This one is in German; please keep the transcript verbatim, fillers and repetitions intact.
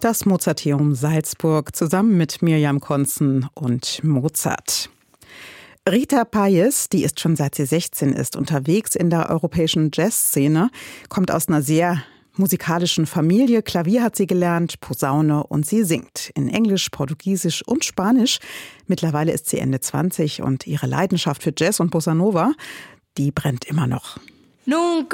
Das Mozarteum Salzburg zusammen mit Mirjam Konzen und Mozart. Rita Payés, die ist schon seit sie sechzehn ist unterwegs in der europäischen Jazzszene, kommt aus einer sehr musikalischen Familie. Klavier hat sie gelernt, Posaune und sie singt in Englisch, Portugiesisch und Spanisch. Mittlerweile ist sie Ende zwanzig und ihre Leidenschaft für Jazz und Bossa Nova, die brennt immer noch. Nunca